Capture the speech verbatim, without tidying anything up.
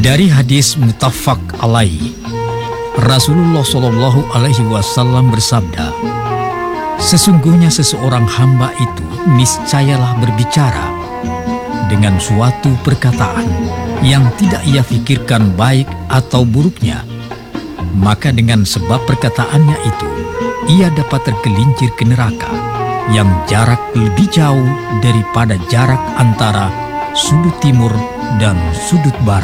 Dari hadis muttafaq alaihi, Rasulullah Shallallahu Alaihi Wasallam bersabda, sesungguhnya seseorang hamba itu niscayalah berbicara dengan suatu perkataan yang tidak ia pikirkan baik atau buruknya, maka dengan sebab perkataannya itu ia dapat tergelincir ke neraka yang jarak lebih jauh daripada jarak antara sudut timur dan sudut barat.